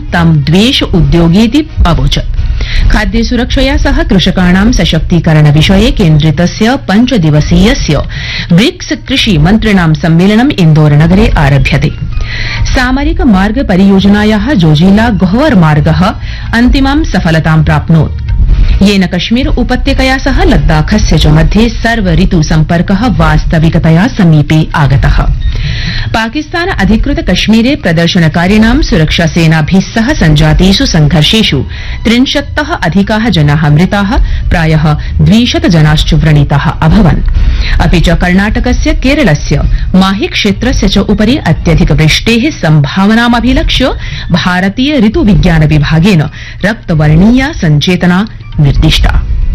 तं द्वेष उद्योगीति अवोचत्। खाद्य सुरक्षया सह कृषकाणां सशक्तीकरण विषये केन्द्रितस्य 5 दिवसीयस्य ब्रिक्स कृषि मन्त्रिणां सम्मेलनं इन्दौर नगरे आरभ्यते। सामरिक मार्ग परियोजनायाः जोजिला गोहवर मार्गः अन्तिमां सफलतां प्राप्नोत्, येन कश्मीर उपत्यकया सह लद्दाखस्य च मध्ये सर्व ऋतु सम्पर्कः वास्तविकतया समीपे आगतः। पाकिस्तान अधिकृत कश्मीरे प्रदर्शनकारिणां सुरक्षासेनाभिः सह सञ्जातेषु संघर्षेषु 30तः अधिकाः जनाः मृताः, प्रायः 200 जनाश्च व्रणिताः अभवन्। अपि च कर्णाटकस्य केरलस्य माही क्षेत्रस्य च उपरि अत्यधिक वृष्टेः सम्भावनामभिलक्ष्य भारतीय ऋतु विज्ञान विभागेन रक्तवर्णीया सञ्चेतना निर्दिष्टा।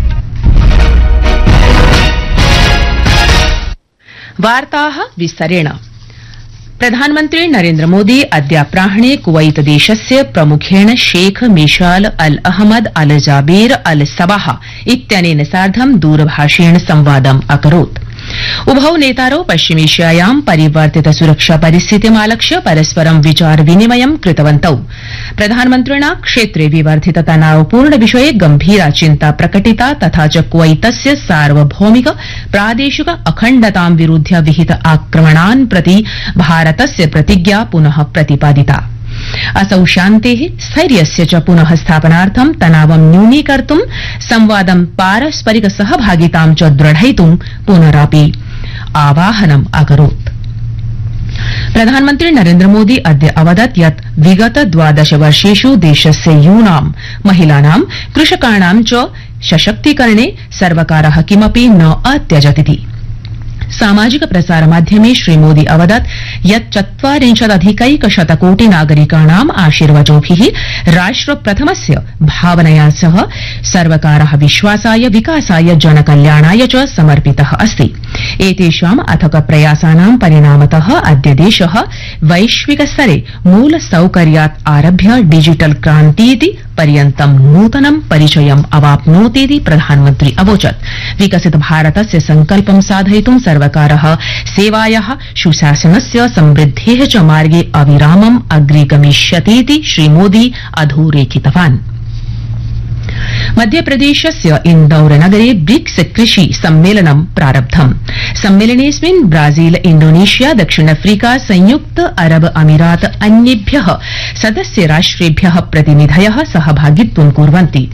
वार्ताः विस्तरेण। प्रधानमन्त्री नरेन्द्र मोदी अद्याप्राह्णे कुवैत देशस्य प्रमुखेण शेख मिशाल अल अहमद अल जाबेर अल सबाह इत्यनेन सार्धं दूरभाषेण संवादम् अकरोत्। उभौ नेतारौ पश्चिमेशियायां परिवर्तित सुरक्षा परिस्थितिमालक्ष्य परस्परं विचार विनिमयं कृतवन्तौ। प्रधानमन्त्रिणा क्षेत्रे विवर्धित तनावपूर्ण विषये गंभीरा चिन्ता प्रकटिता तथा च कुवैतस्य सार्वभौमिक प्रादेशिक अखण्डतां विरुध्य विहित आक्रमणान् प्रति भारतस्य प्रतिज्ञा पुनः प्रतिपादिता। असौ शान्तेः स्थैर्यस्य च पुनः स्थापनार्थं तनावं न्यूनीकर्तुं संवादं पारस्परिक सहभागितां च दृढयितुं पुनरापि आवाहनम् अकरोत्। प्रधानमन्त्री नरेन्द्र मोदी अद्य अवदत् यत् विगत 12 वर्षेषु देशस्य यूनां, महिलानां, कृषकाणां च सशक्तीकरणे सर्वकारः किमपि न अत्यजतिति। सामाजिक प्रसार माध्यमे श्रीमोदी अवदत् यत् 40अधिकैकशत कोटि नागरिकाणाम् आशीर्वचोभिः राष्ट्र प्रथमस्य भावनया सह सर्वकारः विश्वासाय, विकासाय, जनकल्याणाय च समर्पितः अस्ति। एतेषाम् अथक प्रयासानां परिणामतः अद्य देशः वैश्विक स्तरे मूल सौकर्यात् आरभ्य डिजिटल क्रान्तीति पर्यन्तं नूतनं परिचयम् अवाप्नोतीति प्रधानमन्त्री अवोचत्। विकसित भारतस्य संकल्पं साधयितुं सर्वकारः सेवायाः, सुशासनस्य, समृद्धेः च मार्गे अविरामम् अग्रे गमिष्यतीति श्रीमोदी अधोरेखितवान्। मध्यप्रदेशस्य इन्दौर नगरे ब्रिक्स कृषि सम्मेलनं प्रारब्धम्। सम्मेलनेऽस्मिन् ब्राजील, इंडोनेशिया, दक्षिण अफ्रीका, संयुक्त अरब अमीरात अन्येभ्यः सदस्य राष्ट्रेभ्यः प्रतिनिधयः सहभागित्वं कुर्वन्ति।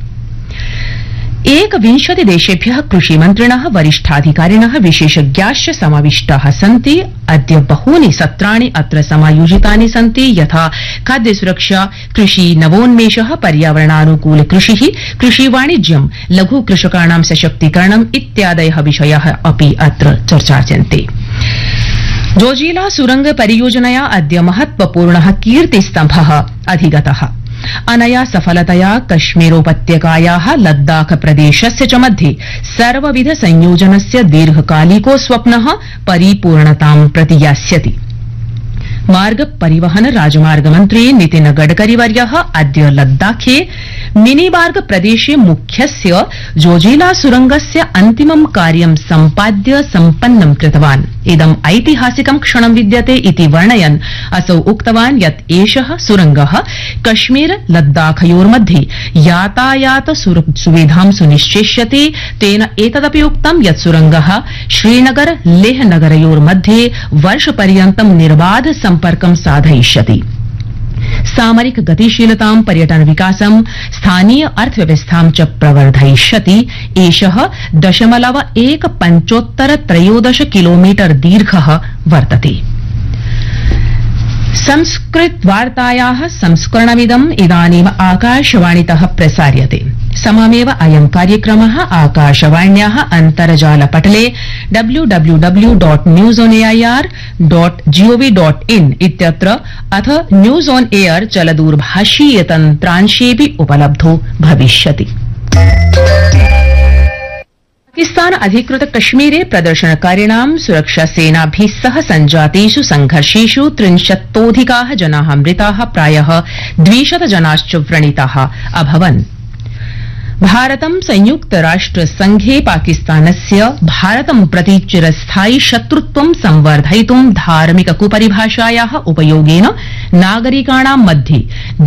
21 देशेभ्यः कृषिमन्त्रिणः, वरिष्ठाधिकारिणः, विशेषज्ञाश्च समाविष्टाः सन्ति। अद्य बहूनि सत्राणि अत्र समायोजितानि सन्ति, यथा खाद्य सुरक्षा, कृषि नवोन्मेषः, पर्यावरणानुकूल कृषिः, कृषि वाणिज्यं, लघु कृषकाणां सशक्तीकरणम् इत्यादयः विषयाः अपि अत्र चर्चार्यन्ते। जोजिला सुरंग परियोजनया अद्य महत्वपूर्णः कीर्तिस्तम्भः अधिगतः। अनया सफलतया कश्मीरोपत्यकायाः लद्दाख प्रदेशस्य च मध्ये सर्वविध संयोजनस्य दीर्घकालिको स्वप्नः परिपूर्णतां प्रति यास्यति। मार्ग परिवहन राजमार्ग मन्त्री नितिन गडकरीवर्यः अद्य लद्दाखे मिनीमार्ग प्रदेशे मुख्यस्य जोजिला सुरंगस्य अन्तिमं कार्यं सम्पाद्य सम्पन्नं कृतवान्। इदम् ऐतिहासिकं क्षणं विद्यते इति वर्णयन् असौ उक्तवान् यत् एषः सुरंगः कश्मीर लद्दाखयोर्मध्ये यातायात सुविधां सुनिश्चेष्यति। तेन एतदपि उक्तं यत् सुरंगः श्रीनगर लेह नगरयोर्मध्ये वर्षपर्यन्तं निर्बाध सम्पर्कं साधयिष्यति। सामरिक गतिशीलतां, पर्यटन विकासं, स्थानीय अर्थव्यवस्थां च प्रवर्धयिष्यति। एषः 0.175 किलोमीटर दीर्घः वर्तते। संस्कृत वार्तायाः संस्करणमिदम् इदानीम् आकाशवाणीतः प्रसार्यते। सममेव अयं कार्यक्रमः आकाशवाण्याः अन्तर्जालपटले www.newsonair.gov.in इत्यत्र अथ न्यूज ऑन एयर चलदूरभाषीय तन्त्रांशेऽपि उपलब्धो भविष्यति। पाकिस्तान अधिकृत कश्मीरे प्रदर्शनकारिणां सुरक्षासेनाभिः सह सञ्जातेषु संघर्षेषु 30तोऽधिकाः जनाः मृताः, प्रायः 200 जनाश्च व्रणिताः अभवन्। भारतं संयुक्त राष्ट्र संघे पाकिस्तानस्य भारतं प्रति चिरस्थायि शत्रुत्वं संवर्धयितुं धार्मिक कुपरिभाषायाः उपयोगेन नागरिकाणां मध्ये